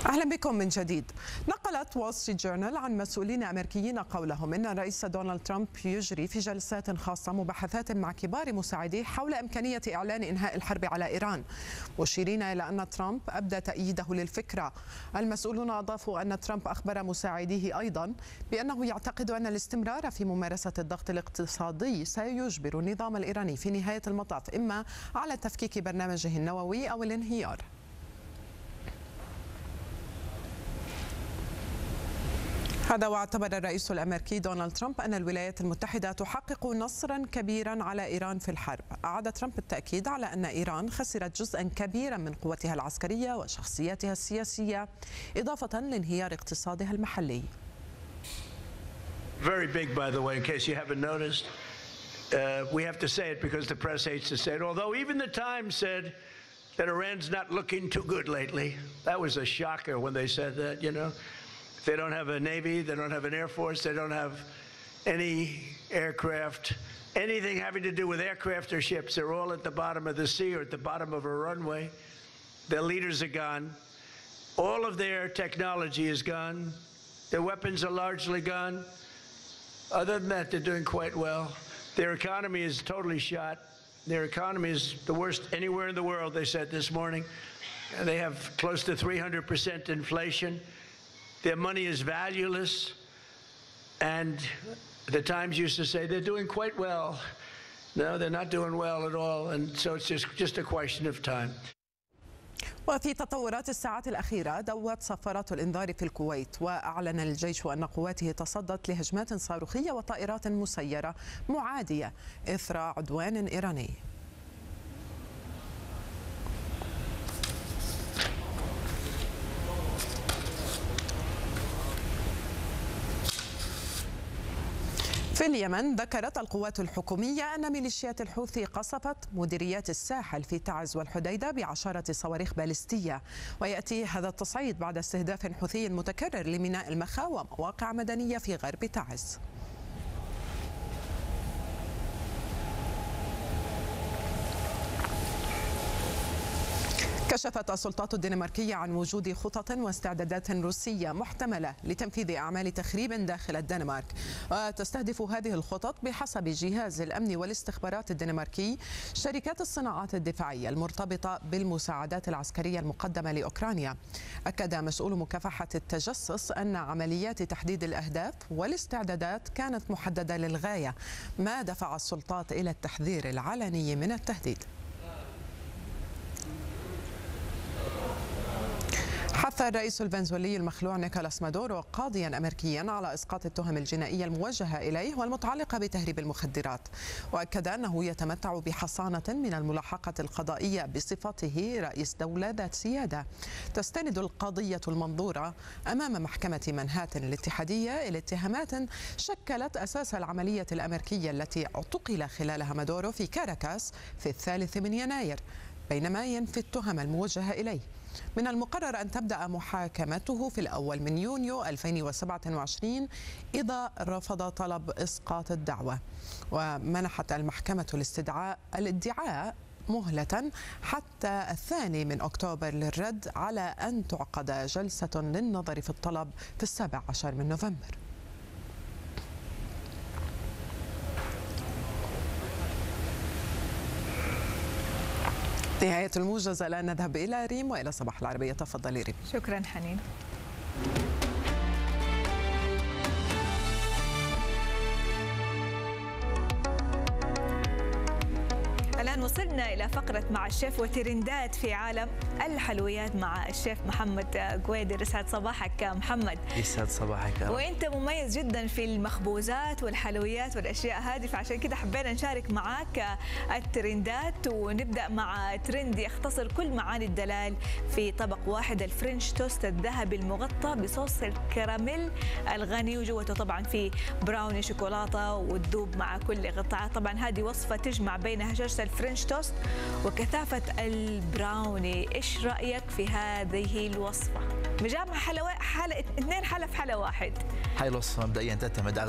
أهلا بكم من جديد. نقلت وول ستريت جورنال عن مسؤولين أمريكيين قولهم إن الرئيس دونالد ترامب يجري في جلسات خاصة مباحثات مع كبار مساعديه حول إمكانية إعلان إنهاء الحرب على إيران، مشيرين إلى أن ترامب أبدى تأييده للفكرة. المسؤولون أضافوا أن ترامب أخبر مساعديه أيضا بأنه يعتقد أن الاستمرار في ممارسة الضغط الاقتصادي سيجبر النظام الإيراني في نهاية المطاف إما على تفكيك برنامجه النووي أو الانهيار. هذا واعتبر الرئيس الأمريكي دونالد ترامب أن الولايات المتحدة تحقق نصرا كبيرا على إيران في الحرب. أعاد ترامب التأكيد على أن إيران خسرت جزءا كبيرا من قوتها العسكرية وشخصيتها السياسية إضافة لانهيار اقتصادها المحلي. Very big, by the way, in case you haven't noticed. We have to say it because the press hates to say it. Although even the Times said that Iran's not looking too good lately. That was a shocker when they said that, you know. They don't have a Navy, they don't have an Air Force, they don't have any aircraft, anything having to do with aircraft or ships. They're all at the bottom of the sea or at the bottom of a runway. Their leaders are gone. All of their technology is gone. Their weapons are largely gone. Other than that, they're doing quite well. Their economy is totally shot. Their economy is the worst anywhere in the world, they said this morning. They have close to 300% inflation. Their money is valueless, and the Times used to say they're doing quite well. No, they're not doing well at all, and so it's just a question of time. وفي تطورات الساعات الأخيرة دوت صفارات الإنذار في الكويت، وأعلن الجيش أن قواته تصدت لهجمات صاروخية وطائرات مسيرة معادية إثر عدوان إيراني. في اليمن ذكرت القوات الحكومية أن ميليشيات الحوثي قصفت مديريات الساحل في تعز والحديدة ب10 صواريخ باليستية، ويأتي هذا التصعيد بعد استهداف حوثي متكرر لميناء المخا ومواقع مدنية في غرب تعز. كشفت السلطات الدنماركية عن وجود خطط واستعدادات روسية محتملة لتنفيذ أعمال تخريب داخل الدنمارك، وتستهدف هذه الخطط بحسب جهاز الأمن والاستخبارات الدنماركي شركات الصناعات الدفاعية المرتبطة بالمساعدات العسكرية المقدمة لأوكرانيا. أكد مسؤول مكافحة التجسس أن عمليات تحديد الأهداف والاستعدادات كانت محددة للغاية، ما دفع السلطات إلى التحذير العلني من التهديد. حث الرئيس الفنزويلي المخلوع نيكولاس مادورو قاضيا أمريكيا على إسقاط التهم الجنائية الموجهة إليه والمتعلقة بتهريب المخدرات، وأكد أنه يتمتع بحصانة من الملاحقة القضائية بصفته رئيس دولة ذات سيادة. تستند القضية المنظورة أمام محكمة منهاتن الاتحادية إلى اتهامات شكلت أساس العملية الأمريكية التي اعتقل خلالها مادورو في كاراكاس في 3 يناير، بينما ينفي التهم الموجهة إليه. من المقرر أن تبدأ محاكمته في الأول من يونيو 2027 إذا رفض طلب إسقاط الدعوة، ومنحت المحكمة الادعاء مهلة حتى 2 أكتوبر للرد على أن تعقد جلسة للنظر في الطلب في 17 نوفمبر. نهاية الموجز، الآن نذهب إلى ريم وإلى صباح العربية. تفضلي ريم. شكرا حنين. الآن وصلنا إلى فقرة مع الشيف وترندات في عالم الحلويات مع الشيف محمد قويدر. يسعد صباحك محمد. يسعد صباحك. وأنت مميز جدا في المخبوزات والحلويات والأشياء هذه، فعشان كده حبينا نشارك معاك الترندات، ونبدأ مع ترند يختصر كل معاني الدلال في طبق واحد: الفرنش توست الذهبي المغطى بصوص الكراميل الغني، وجوته طبعا في براوني شوكولاتة وتذوب مع كل قطعة. طبعا هذه وصفة تجمع بين هشاشة الفرنش توست وكثافة البراوني. إيش رأيك في هذه الوصفة؟ مجمع 2 حلا في حلا واحد. هاي الوصفة مبدئيا تعتمد على